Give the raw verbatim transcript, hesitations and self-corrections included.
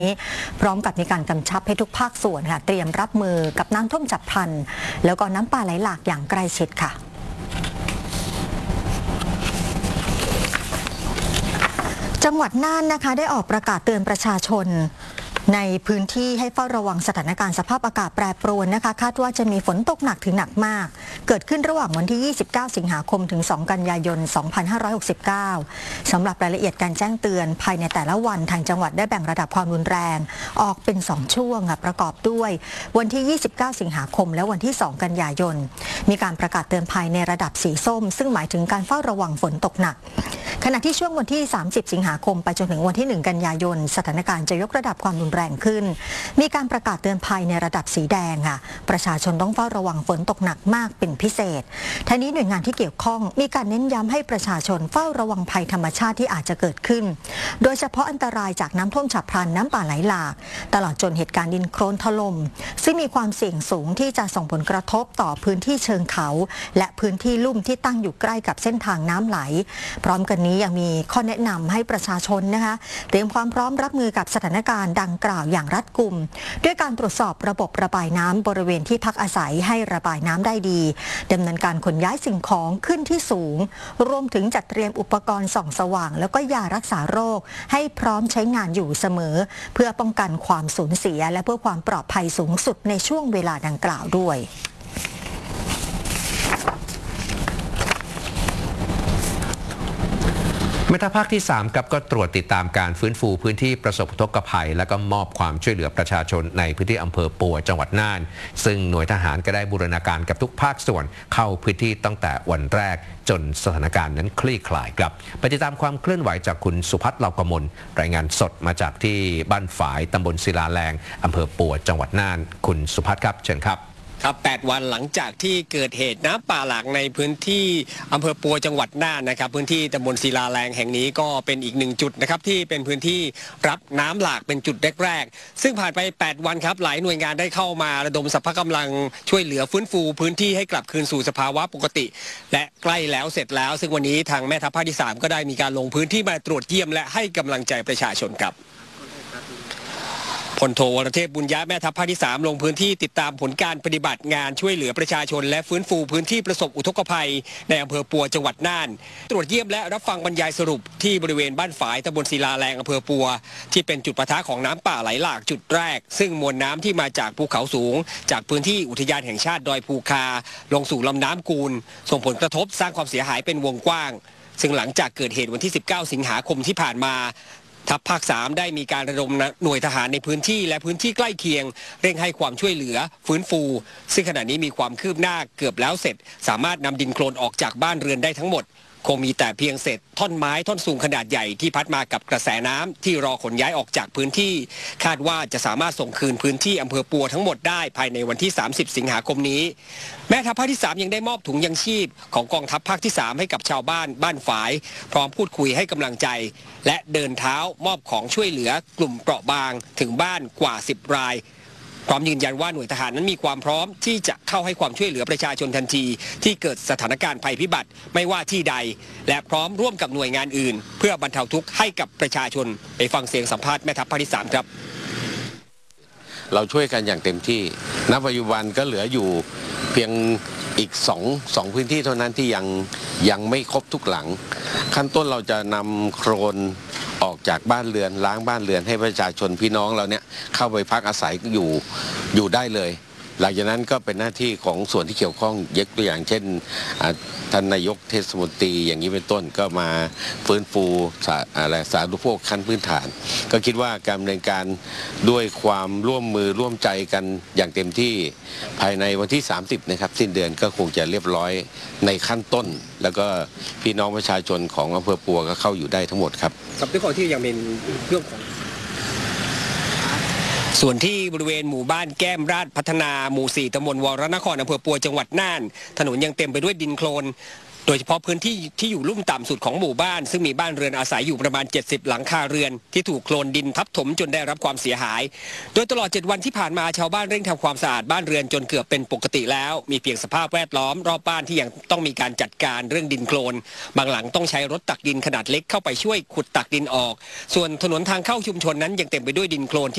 พร้อมกับมีการกำชับให้ทุกภาคส่วนค่ะเตรียมรับมือกับน้ำท่วมฉับพลันแล้วก็น้ำป่าไหลหลากอย่างใกล้ชิดค่ะจังหวัดน่านนะคะได้ออกประกาศเตือนประชาชนในพื้นที่ให้เฝ้าระวังสถานการณ์สภาพอากาศแปรปรวนนะคะคาดว่าจะมีฝนตกหนักถึงหนักมากเกิดขึ้นระหว่างวันที่ยี่สิบเก้าสิงหาคมถึงสองกันยายนสองพันห้าร้อยหกสิบเก้าสำหรับรายละเอียดการแจ้งเตือนภายในแต่ละวันทางจังหวัดได้แบ่งระดับความรุนแรงออกเป็นสองช่วงประกอบด้วยวันที่ยี่สิบเก้าสิงหาคมและวันที่สองกันยายนมีการประกาศเตือนภัยในระดับสีส้มซึ่งหมายถึงการเฝ้าระวังฝนตกหนักขณะที่ช่วงวันที่สามสิบสิงหาคมไปจนถึงวันที่หนึ่งกันยายนสถานการณ์จะยกระดับความรุนแรงขึ้นมีการประกาศเตือนภัยในระดับสีแดงค่ะประชาชนต้องเฝ้าระวังฝนตกหนักมากเป็นพิเศษทั้งนี้หน่วยงานที่เกี่ยวข้องมีการเน้นย้ำให้ประชาชนเฝ้าระวังภัยธรรมชาติที่อาจจะเกิดขึ้นโดยเฉพาะอันตรายจากน้ำท่วมฉับพลันน้ำป่าไหลหลากตลอดจนเหตุการณ์ดินโคลนถล่มซึ่งมีความเสี่ยงสูงที่จะส่งผลกระทบต่อพื้นที่เชิงเขาและพื้นที่ลุ่มที่ตั้งอยู่ใกล้กับเส้นทางน้ำไหลพร้อมกันนี้ยังมีข้อแนะนำให้ประชาชนนะคะเตรียมความพร้อมรับมือกับสถานการณ์ดังกล่าวอย่างรัดกุมด้วยการตรวจสอบระบบระบายน้ำบริเวณที่พักอาศัยให้ระบายน้ำได้ดีดำเนินการขนย้ายสิ่งของขึ้นที่สูงรวมถึงจัดเตรียมอุปกรณ์ส่องสว่างแล้วก็ยารักษาโรคให้พร้อมใช้งานอยู่เสมอเพื่อป้องกันความสูญเสียและเพื่อความปลอดภัยสูงสุดในช่วงเวลาดังกล่าวด้วยแม่ทัพภาคที่สามครับก็ตรวจติดตามการฟื้นฟูพื้นที่ประสบอุทกภัยและก็มอบความช่วยเหลือประชาชนในพื้นที่อำเภอปัวจังหวัดน่านซึ่งหน่วยทหารก็ได้บูรณาการกับทุกภาคส่วนเข้าพื้นที่ตั้งแต่วันแรกจนสถานการณ์นั้นคลี่คลายครับไปติดตามความเคลื่อนไหวจากคุณสุพัฒน์เหล่ากมลรายงานสดมาจากที่บ้านฝายตำบลศิลาแรงอำเภอปัวจังหวัดน่านคุณสุพัฒน์ครับเชิญครับครับแปดวันหลังจากที่เกิดเหตุน้ำป่าหลากในพื้นที่อำเภอปัวจังหวัดน่านนะครับพื้นที่ตำบลศิลาแรงแห่งนี้ก็เป็นอีกหนึ่งจุดนะครับที่เป็นพื้นที่รับน้ำหลากเป็นจุดแรกๆซึ่งผ่านไปแปดวันครับหลายหน่วยงานได้เข้ามาระดมสรรพกำลังช่วยเหลือฟื้นฟูพื้นที่ให้กลับคืนสู่สภาวะปกติและใกล้แล้วเสร็จแล้วซึ่งวันนี้ทางแม่ทัพภาคที่สามก็ได้มีการลงพื้นที่มาตรวจเยี่ยมและให้กำลังใจประชาชนครับพลโทวรเทพบุญยะแม่ทัพภาคที่สามลงพื้นที่ติดตามผลการปฏิบัติงานช่วยเหลือประชาชนและฟื้นฟูพื้นที่ประสบอุทกภัยในอำเภอปัวจังหวัดน่านตรวจเยี่ยมและรับฟังบรรยายสรุปที่บริเวณบ้านฝายตำบลศิลาแรงอำเภอปัวที่เป็นจุดปะทะของน้ำป่าไหลหลากจุดแรกซึ่งมวลน้ำที่มาจากภูเขาสูงจากพื้นที่อุทยานแห่งชาติดอยภูคาลงสู่ลำน้ำกูลส่งผลกระทบสร้างความเสียหายเป็นวงกว้างซึ่งหลังจากเกิดเหตุวันที่สิบเก้าสิงหาคมที่ผ่านมาทัพภาคสามได้มีการระดมหน่วยทหารในพื้นที่และพื้นที่ใกล้เคียงเร่งให้ความช่วยเหลือฟื้นฟูซึ่งขณะนี้มีความคืบหน้าเกือบแล้วเสร็จสามารถนำดินโคลนออกจากบ้านเรือนได้ทั้งหมดคงมีแต่เพียงเศษท่อนไม้ท่อนสูงขนาดใหญ่ที่พัดมากับกระแสน้ำที่รอขนย้ายออกจากพื้นที่คาดว่าจะสามารถส่งคืนพื้นที่อำเภอปัวทั้งหมดได้ภายในวันที่สามสิบสิงหาคมนี้แม่ทัพภาคที่สามยังได้มอบถุงยังชีพของกองทัพภาคที่สามให้กับชาวบ้านบ้านฝายพร้อมพูดคุยให้กำลังใจและเดินเท้ามอบของช่วยเหลือกลุ่มเปราะบางถึงบ้านกว่าสิบรายพร้อมยืนยันว่าหน่วยทหารนั้นมีความพร้อมที่จะเข้าให้ความช่วยเหลือประชาชนทันทีที่เกิดสถานการณ์ภัยพิบัติไม่ว่าที่ใดและพร้อมร่วมกับหน่วยงานอื่นเพื่อบรรเทาทุกข์ให้กับประชาชนไปฟังเสียงสัมภาษณ์แม่ทัพภาคที่สามครับเราช่วยกันอย่างเต็มที่ณปัจจุบันก็เหลืออยู่เพียงอีกสองสองพื้นที่เท่านั้นที่ยังยังไม่ครบทุกหลังขั้นต้นเราจะนำโคลนออกจากบ้านเรือนล้างบ้านเรือนให้ประชาชนพี่น้องเราเนี่ยเข้าไปพักอาศัยอยู่อยู่ได้เลยหลังจากนั้นก็เป็นหน้าที่ของส่วนที่เกี่ยวข้องยกตัวอย่างเช่นท่านนายกเทศมนตรีอย่างนี้เป็นต้นก็มาฟื้นฟูอะไรสาธารณูปโภคขั้นพื้นฐานก็คิดว่าการดำเนินการด้วยความร่วมมือร่วมใจกันอย่างเต็มที่ภายในวันที่สามสิบนะครับสิ้นเดือนก็คงจะเรียบร้อยในขั้นต้นแล้วก็พี่น้องประชาชนของอำเภอปัวก็เข้าอยู่ได้ทั้งหมดครับครับด้วยความที่ยังเป็นเรื่องของส่วนที่บริเวณหมู่บ้านแก้มราชพัฒนาหมู่สี่ตำบลวรนครอำเภอปัวจังหวัดน่านถนนยังเต็มไปด้วยดินโคลนโดยเฉพาะพื้นที่ที่อยู่ลุ่มต่ำสุดของหมู่บ้านซึ่งมีบ้านเรือนอาศัยอยู่ประมาณเจ็ดสิบหลังคาเรือนที่ถูกโคลนดินทับถมจนได้รับความเสียหายโดยตลอดเจ็ดวันที่ผ่านมาชาวบ้านเร่งทำความสะอาดบ้านเรือนจนเกือบเป็นปกติแล้วมีเพียงสภาพแวดล้อมรอบบ้านที่ยังต้องมีการจัดการเรื่องดินโคลนบางหลังต้องใช้รถตักดินขนาดเล็กเข้าไปช่วยขุดตักดินออกส่วนถนนทางเข้าชุมชนนั้นยังเต็มไปด้วยดินโคลน